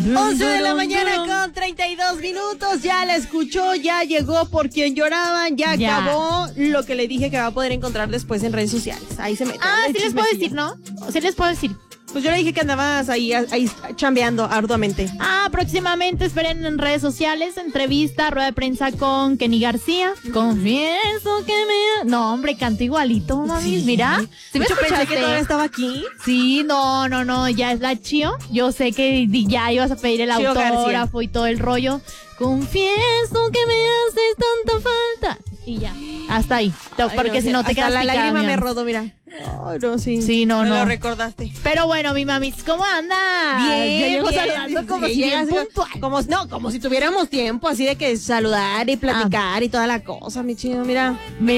11 de la mañana con 32 minutos. Ya la escuchó, ya llegó por quien lloraban, ya acabó lo que le dije que va a poder encontrar después en redes sociales. Ahí se mete. Sí les puedo decir, ¿no? Sí les puedo decir. Pues yo le dije que andabas ahí chambeando arduamente. Próximamente esperen en redes sociales, entrevista, rueda de prensa con Kenny García. Confieso que me... No, hombre, canto igualito, mami. Sí. Mira. ¿Sí me escuchaste? Pensé que todavía estaba aquí. Sí, no, ya es la Chío. Yo sé que ya ibas a pedir el Chío autógrafo García. y todo el rollo. Confieso que me haces tanta falta. Y ya, hasta ahí. Porque si no te quedas la picada, lágrima mi me amor. rodó, mira. Ay, no, sí. Sí, no. Me lo recordaste. Pero bueno, mi mamis, ¿cómo anda? Bien, Yo llego bien. saludando como Sí, si bien llegas, puntual. como si tuviéramos tiempo así de que saludar y platicar y toda la cosa, mi chido, mira.